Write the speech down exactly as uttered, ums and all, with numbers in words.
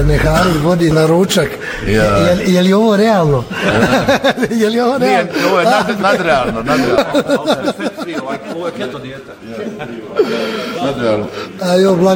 Neharid vodi na ručak. Ja. Je, je li ovo realno? Je li ovo realno? Nije, ovo je nad, nadrealno, nadrealno. Ovo je keto dijeta. Nadrealno. A jo,